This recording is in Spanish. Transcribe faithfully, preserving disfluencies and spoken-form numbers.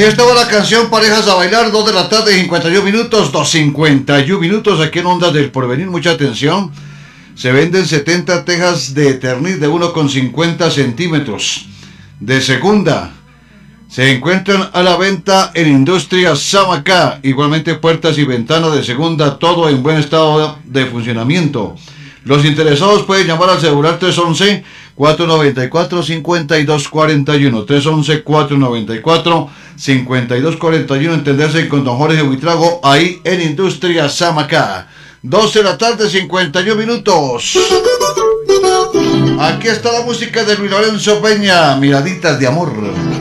Ahí estaba la canción Parejas a Bailar, dos de la tarde, cincuenta y uno minutos, dos cincuenta y uno minutos aquí en Ondas del Porvenir. Mucha atención. Se venden setenta tejas de Eternit de uno con cincuenta centímetros. De segunda. Se encuentran a la venta en Industria Samacá. Igualmente puertas y ventanas de segunda, todo en buen estado de funcionamiento. Los interesados pueden llamar al celular tres once, cuatro noventa y cuatro, cincuenta y dos cuarenta y uno. tres once, cuatro noventa y cuatro, cincuenta y dos cuarenta y uno. Entenderse con don Jorge Buitrago ahí en Industria Samacá. doce de la tarde, cincuenta y uno minutos. Aquí está la música de Luis Lorenzo Peña, Miraditas de Amor.